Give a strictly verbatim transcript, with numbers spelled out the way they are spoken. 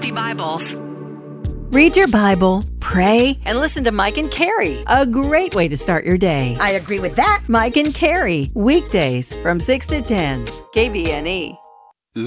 Peachy Bibles. Read your Bible, pray, and listen to Mike and Carrie. A great way to start your day. I agree with that. Mike and Carrie, weekdays from six to ten, K B N E.